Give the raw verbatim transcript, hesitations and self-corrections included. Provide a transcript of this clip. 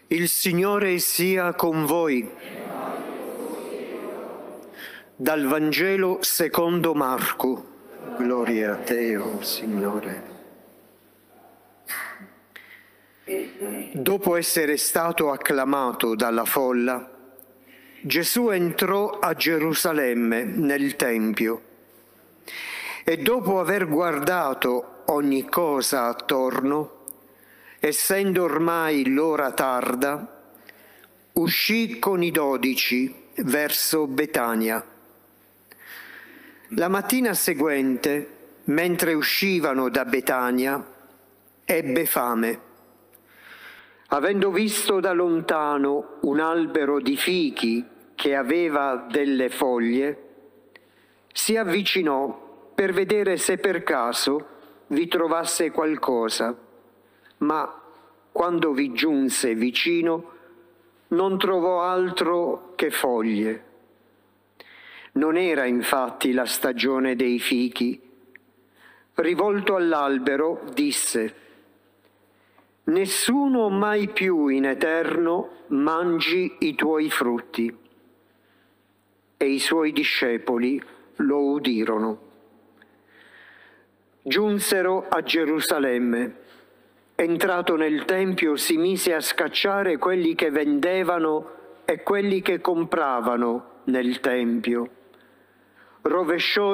Il Signore sia con voi. Dal Vangelo secondo Marco. Gloria a te, oh Signore. Dopo essere stato acclamato dalla folla, Gesù entrò a Gerusalemme nel Tempio e dopo aver guardato ogni cosa attorno, essendo ormai l'ora tarda, uscì con i dodici verso Betania. La mattina seguente, mentre uscivano da Betania, ebbe fame. Avendo visto da lontano un albero di fichi che aveva delle foglie, si avvicinò per vedere se per caso vi trovasse qualcosa. Ma quando vi giunse vicino, non trovò altro che foglie. Non era infatti la stagione dei fichi. Rivolto all'albero, disse: «Nessuno mai più in eterno mangi i tuoi frutti». E i suoi discepoli lo udirono. Giunsero a Gerusalemme. Entrato nel Tempio, si mise a scacciare quelli che vendevano e quelli che compravano nel Tempio. Rovesciò